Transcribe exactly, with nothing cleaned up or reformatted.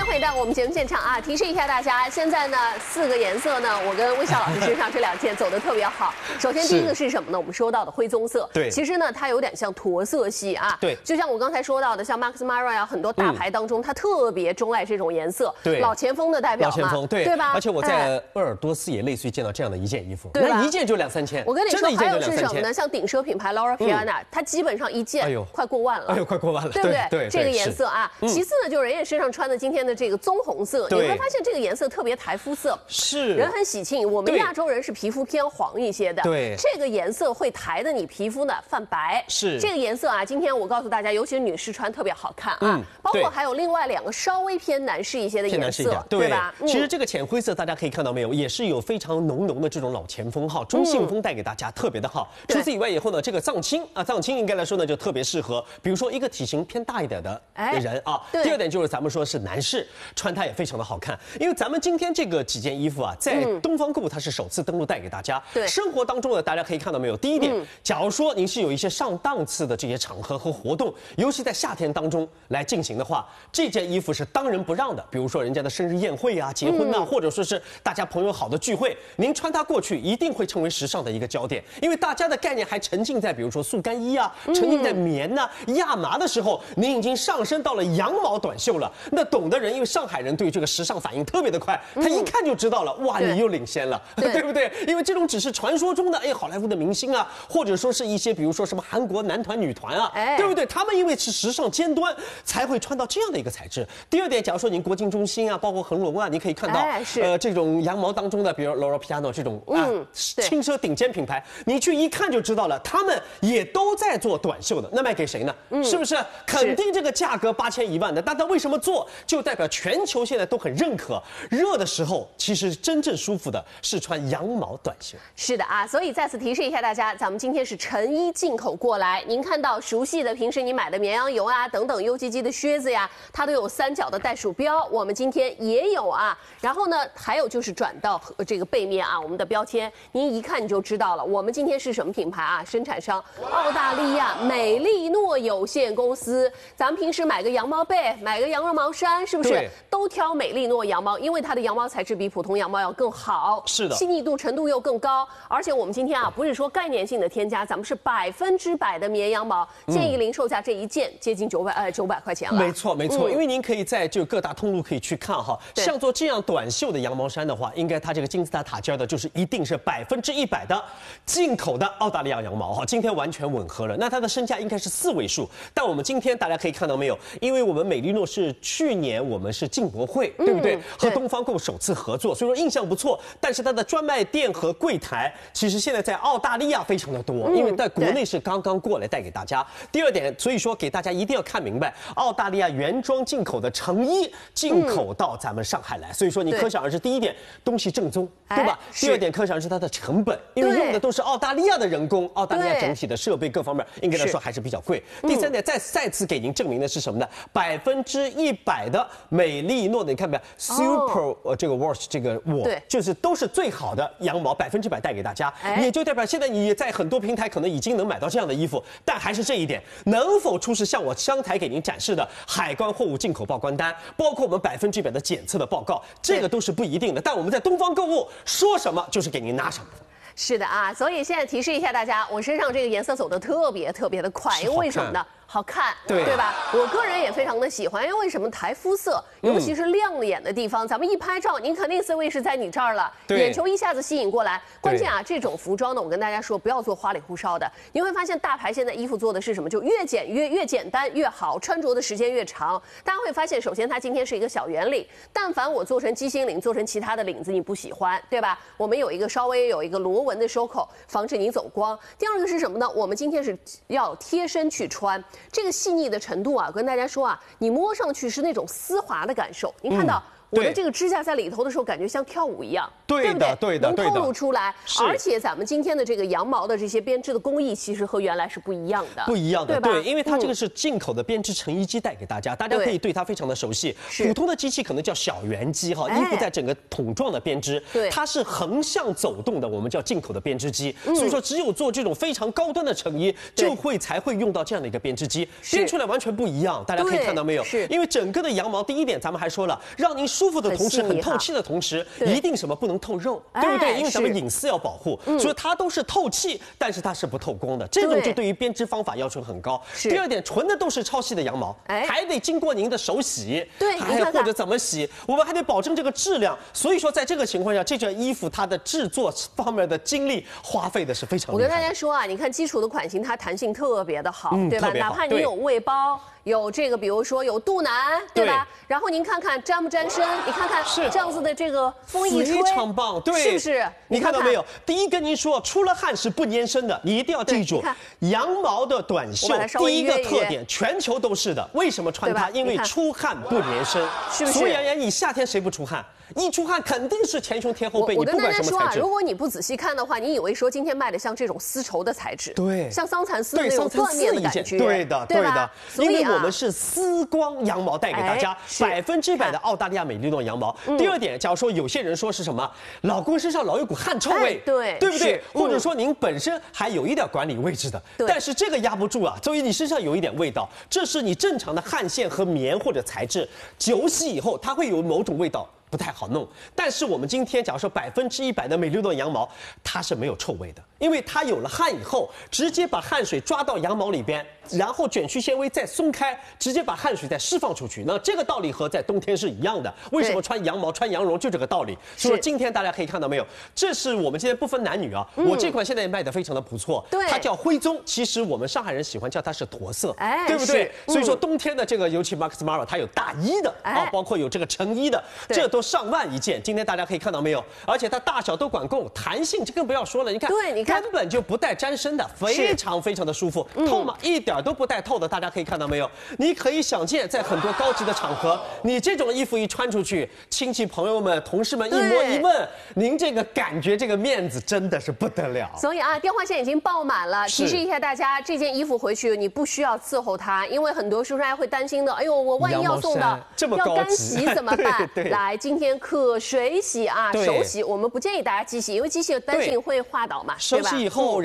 回到我们节目现场啊，提示一下大家，现在呢四个颜色呢，我跟微笑老师身上这两件走得特别好。首先第一个是什么呢？我们说到的灰棕色， 对， 其实呢它有点像驼色系啊， 对， 就像我刚才说到的，像 Max Mara 啊，很多大牌当中，它特别钟爱这种颜色， 对， 老前锋的代表嘛， 老前锋，对， 对吧？ 而且我在鄂尔多斯也类似于见到这样的一件衣服， 对吧？ 那一件就两三千， 我跟你说，还有是什么呢？ 呢？像顶奢品牌 Laura Piana，它基本上一件快过万了， 哎呦，快过万了， 对不对？ 对， 这个颜色啊。其次呢，就是人家身上穿的今天的这个棕红色，你会发现这个颜色特别台肤色， 是人很喜庆。我们亚洲人是皮肤偏黄一些的， 对， 这个颜色会抬的你皮肤呢泛白， 是这个颜色啊。今天我告诉大家，尤其是女士穿特别好看啊，包括还有另外两个稍微偏男士一些的颜色，对吧？ 其实这个浅灰色大家可以看到没有，也是有非常浓浓的这种老前锋哈，中性风带给大家特别的好。除此以外以后呢，这个藏青啊，藏青应该来说呢就特别适合，比如说一个体型偏大一点的人啊。第二点就是咱们说是男士穿它也非常的好看，因为咱们今天这个几件衣服啊，在东方购物它是首次登陆带给大家。 对， 生活当中呢，大家可以看到没有？第一点，假如说您是有一些上档次的这些场合和活动，尤其在夏天当中来进行的话，这件衣服是当仁不让的。比如说人家的生日宴会啊、结婚啊，或者说是大家朋友好的聚会，您穿它过去一定会成为时尚的一个焦点，因为大家的概念还沉浸在比如说速干衣啊，沉浸在棉呐、啊、亚麻的时候，您已经上升到了羊毛短袖了。那懂的人，因为上海人对这个时尚反应特别的快，他一看就知道了，哇，你又领先了，对不对？因为这种只是传说中的哎好莱坞的明星啊，或者说是一些比如说什么韩国男团女团啊，对不对？他们因为是时尚尖端，才会穿到这样的一个材质。第二点，假如说您国境中心啊，包括恒隆啊，你可以看到，呃，这种羊毛当中的，比如 Loro Piana 这种啊轻奢顶尖品牌，你去一看就知道了，他们也都在做短袖的。那卖给谁呢？是不是？肯定这个价格八千一万的，但他为什么做？就代表全球现在都很认可。热的时候，其实真正舒服的是穿羊毛短袖。 是的啊，所以再次提示一下大家，咱们今天是成衣进口过来。您看到熟悉的，平时你买的绵羊油啊等等 U G G 的靴子呀，它都有三角的袋鼠标，我们今天也有啊。然后呢，还有就是转到这个背面啊，我们的标签，您一看你就知道了。我们今天是什么品牌啊？生产商澳大利亚美利诺有限公司。咱们平时买个羊毛被，买个羊绒毛衫，是不是都挑美利诺羊毛？因为它的羊毛材质比普通羊毛要更好， 是的， 细腻度程度又更高。而且我们今天啊，不是说概念性的添加，咱们是百分之百的绵羊毛，建议零售价这一件接近九百呃九百块钱了。 没错没错，嗯、因为您可以在就各大通路可以去看哈，像做这样短袖的羊毛衫的话，应该它这个金字塔塔尖的，就是一定是百分之一百的进口的澳大利亚羊毛哈，今天完全吻合了。那它的身价应该是四位数，但我们今天大家可以看到没有？因为我们美利诺是去年我们是进博会，对不对？嗯、和东方购首次合作，所以说印象不错。但是它的专卖店和柜台，其实现在在澳大利亚非常的多，嗯、因为在国内是刚刚过来带给大家。第二点，所以说给大家一定要看明白，澳大利亚原装进口的成衣进口到咱们上海来，嗯、所以说你可想而知，第一点东西正宗，对吧？第二点可想而知它的成本，因为用的都是澳大利亚的人工，澳大利亚整体的设备各方面应该来说还是比较贵。第三点，再再次给您证明的是什么呢？百分之一百的美利诺的，你看没有 ？Super 呃这个 wash 这个我就是都是最好的羊毛，百分之百带给大家，也就代表现在你在很多平台可能已经能买到这样的衣服，但还是这一点，能否出示像我商台给您展示的海关货物进口报关单，包括我们百分之百的检测的报告，这个都是不一定的。但我们在东方购物说什么就是给您拿什么。 是的啊，所以现在提示一下大家，我身上这个颜色走得特别特别的快，因为为什么呢？好看， 对对吧？我个人也非常的喜欢，因为为什么台肤色，尤其是亮眼的地方，嗯、咱们一拍照，您肯定思维是在你这儿了，眼球一下子吸引过来。关键啊，这种服装呢，我跟大家说，不要做花里胡哨的。你会发现，大牌现在衣服做的是什么？就越简约、越简单越好，穿着的时间越长。大家会发现，首先它今天是一个小圆领，但凡我做成鸡心领，做成其他的领子，你不喜欢，对吧？我们有一个稍微有一个螺纹的收口，防止你走光。第二个是什么呢？我们今天是要贴身去穿。这个细腻的程度啊，跟大家说啊，你摸上去是那种丝滑的感受。您看到我的这个指甲在里头的时候，感觉像跳舞一样， 对的，对的， 能透露出来。而且咱们今天的这个羊毛的这些编织的工艺，其实和原来是不一样的， 不一样的， 对吧？ 对，因为它这个是进口的编织成衣机带给大家，大家可以对它非常的熟悉。普通的机器可能叫小圆机哈，衣服在整个桶状的编织， 对， 它是横向走动的，我们叫进口的编织机。所以说，只有做这种非常高端的成衣，就会才会用到这样的一个编织机，编出来完全不一样。大家可以看到没有？ 是， 因为整个的羊毛，第一点咱们还说了，让您舒服的同时，很透气的同时，一定什么不能透肉，对不对？因为咱们隐私要保护，所以它都是透气，但是它是不透光的。这种就对于编织方法要求很高。第二点，纯的都是超细的羊毛，还得经过您的手洗， 对， 还或者怎么洗，我们还得保证这个质量。所以说，在这个情况下，这件衣服它的制作方面的精力花费的是非常厉害的。 我跟大家说啊，你看基础的款型，它弹性特别的好，对吧？哪怕你有胃包。有这个，比如说有肚腩，对吧？然后您看看沾不沾身？你看看这样子的这个风一吹， 非常棒，对， 是不是？ 你看到没有？第一跟您说，出了汗是不粘身的，你一定要记住，羊毛的短袖第一个特点，全球都是的。为什么穿它？因为出汗不粘身， 是不是？ 所以而你夏天谁不出汗？一出汗肯定是前胸贴后背，你不管什么材质。 如果你不仔细看的话，你以为说今天卖的像这种丝绸的材质， 对， 像桑蚕丝那种缎面的感觉， 对的，对的。 所以我们是丝光羊毛带给大家，百分之百的澳大利亚美利诺羊毛。第二点，假如说有些人说是什么，老公身上老有股汗臭味， 对， 对不对？或者说您本身还有一点管理位置的，但是这个压不住啊，所以你身上有一点味道，这是你正常的汗腺和棉或者材质，久洗以后它会有某种味道。不太好弄，但是我们今天假如说百分之一百的美利诺羊毛，它是没有臭味的，因为它有了汗以后，直接把汗水抓到羊毛里边，然后卷曲纤维再松开，直接把汗水再释放出去。那这个道理和在冬天是一样的。为什么穿羊毛、穿羊绒就这个道理？所以说今天大家可以看到没有，这是我们今天不分男女啊，我这款现在也卖得非常的不错，它叫灰棕，其实我们上海人喜欢叫它是驼色，对不对？所以说冬天的这个，尤其 Max Mara 它有大衣的啊，包括有这个成衣的，这都上万一件。今天大家可以看到没有？而且它大小都管够，弹性这更不要说了。你看， 对，你看根本就不带沾身的，非常非常的舒服。透吗？一点都不带透的。大家可以看到没有？你可以想见，在很多高级的场合，你这种衣服一穿出去，亲戚朋友们、同事们一摸一问，您这个感觉，这个面子真的是不得了。 所以啊，电话线已经爆满了。提示一下大家，这件衣服回去你不需要伺候它，因为很多叔叔还会担心的。哎呦，我万一要送的要干洗怎么办？来，今天可水洗啊，手洗，我们不建议大家机洗，因为机洗担心会滑倒嘛，对吧？ 手洗以后。